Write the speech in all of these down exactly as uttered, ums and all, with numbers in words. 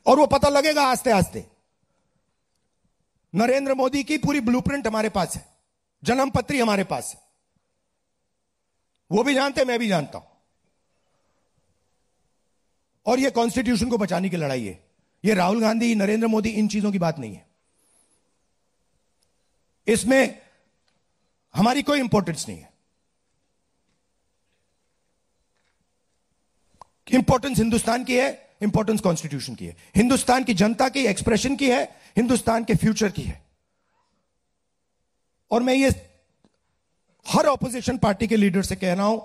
और वो पता लगेगा आस्ते आस्ते। नरेंद्र मोदी की पूरी ब्लूप्रिंट हमारे पास है, जन्म पत्री हमारे पास है, वो भी जानते, मैं भी जानता हूं। और ये कॉन्स्टिट्यूशन को बचाने की लड़ाई है। ये राहुल गांधी, नरेंद्र मोदी, इन चीजों की बात नहीं है। इसमें हमारी कोई इंपॉर्टेंस नहीं है। इंपॉर्टेंस हिंदुस्तान की है, इंपॉर्टेंस कॉन्स्टिट्यूशन की है, हिंदुस्तान की जनता की एक्सप्रेशन की है, हिंदुस्तान के फ्यूचर की है। और मैं ये हर ऑपोजिशन पार्टी के लीडर से कह रहा हूं,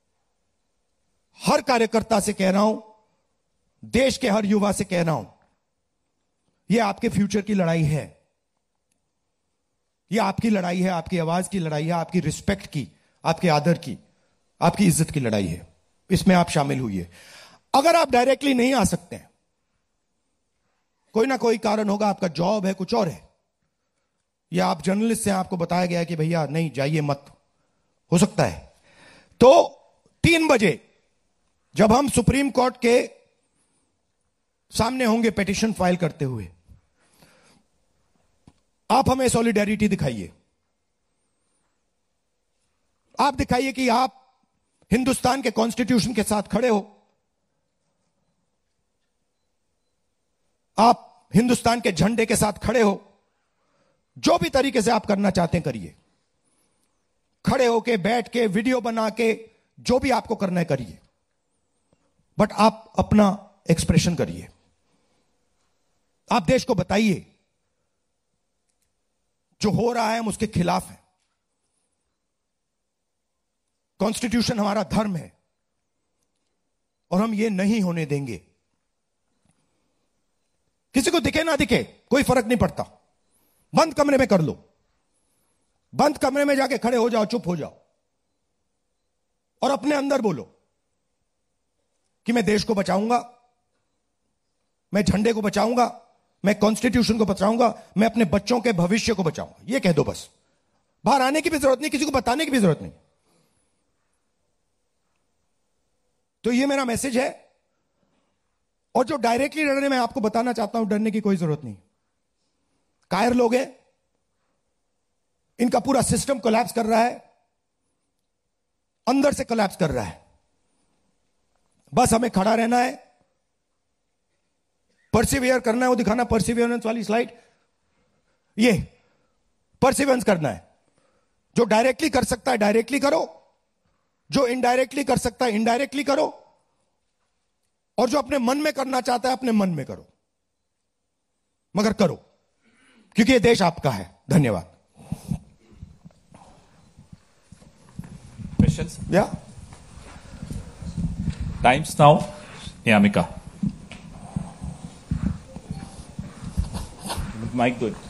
हर कार्यकर्ता से कह रहा हूं, देश के हर युवा से कह रहा हूं, यह आपके फ्यूचर की लड़ाई है। यह आपकी लड़ाई है, आपकी आवाज की लड़ाई है, आपकी रिस्पेक्ट की, आपके आदर की, आपकी इज्जत की लड़ाई है। इसमें आप शामिल हुइए। अगर आप डायरेक्टली नहीं आ सकते हैं, कोई ना कोई कारण होगा, आपका जॉब है, कुछ और है, या आप जर्नलिस्ट से आपको बताया गया है कि भैया नहीं जाइए मत, हो सकता है, तो तीन बजे जब हम सुप्रीम कोर्ट के सामने होंगे पिटीशन फाइल करते हुए, आप हमें सॉलिडेरिटी दिखाइए। आप दिखाइए कि आप हिंदुस्तान के कॉन्स्टिट्यूशन के साथ खड़े हो, आप हिंदुस्तान के झंडे के साथ खड़े हो। जो भी तरीके से आप करना चाहते हैं करिए, खड़े होके, बैठ के, वीडियो बना के, जो भी आपको करना है करिए, बट आप अपना एक्सप्रेशन करिए। आप देश को बताइए जो हो रहा है हम उसके खिलाफ हैं। कॉन्स्टिट्यूशन हमारा धर्म है और हम ये नहीं होने देंगे। किसी को दिखे ना दिखे कोई फर्क नहीं पड़ता, बंद कमरे में कर लो, बंद कमरे में जाके खड़े हो जाओ, चुप हो जाओ और अपने अंदर बोलो कि मैं देश को बचाऊंगा, मैं झंडे को बचाऊंगा, मैं कॉन्स्टिट्यूशन को बचाऊंगा, मैं अपने बच्चों के भविष्य को बचाऊंगा। ये कह दो बस। बाहर आने की भी जरूरत नहीं, किसी को बताने की भी जरूरत नहीं। तो ये मेरा मैसेज है। और जो डायरेक्टली लड़ रहे हैं, मैं आपको बताना चाहता हूं, डरने की कोई जरूरत नहीं। कायर लोग हैं, इनका पूरा सिस्टम कोलैप्स कर रहा है, अंदर से कोलैप्स कर रहा है। बस हमें खड़ा रहना है, परसिवियर करना है, वो दिखाना परसिवियरेंस वाली स्लाइड, ये परसिवियरेंस करना है। जो डायरेक्टली कर सकता है डायरेक्टली करो, जो इनडायरेक्टली कर सकता है इनडायरेक्टली करो, और जो अपने मन में करना चाहता है अपने मन में करो, मगर करो, क्योंकि ये देश आपका है। धन्यवाद। Questions? Yeah. Times now, Yamika. Mic good.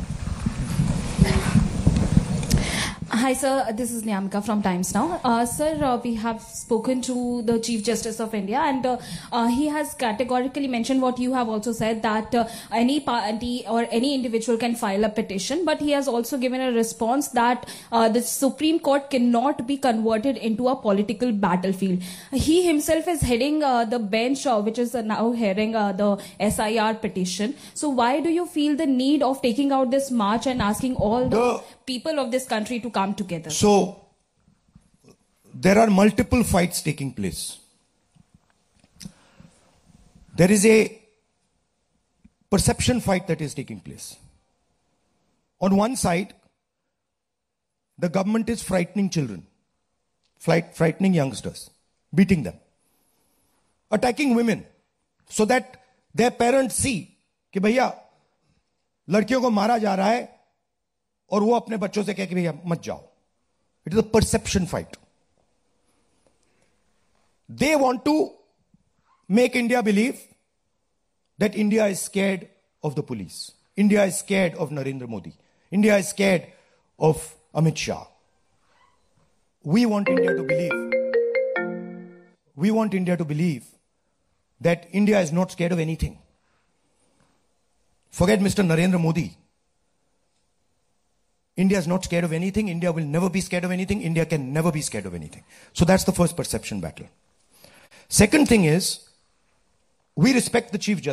Hi sir, this is Nyamika from Times Now. Uh, sir, uh, we have spoken to the Chief Justice of India, and uh, uh, he has categorically mentioned what you have also said, that uh, any party or any individual can file a petition, but he has also given a response that uh, the Supreme Court cannot be converted into a political battlefield. He himself is heading uh, the bench uh, which is uh, now hearing uh, the S I R petition. So why do you feel the need of taking out this march and asking all the, the people of this country to come together? So there are multiple fights taking place. There is a perception fight that is taking place. On one side, the government is frightening children, flight, frightening youngsters, beating them, attacking women, so that their parents see कि भैया लड़कियों को मारा जा रहा है और वो अपने बच्चों से कहे कि भैया मत जाओ. It is a perception fight. They want to make India believe that India is scared of the police. India is scared of Narendra Modi. India is scared of Amit Shah. We want India to believe, we want India to believe that India is not scared of anything. Forget Mister Narendra Modi. India is not scared of anything. India will never be scared of anything. India can never be scared of anything. So that's the first perception battle. Second thing is, we respect the Chief Justice.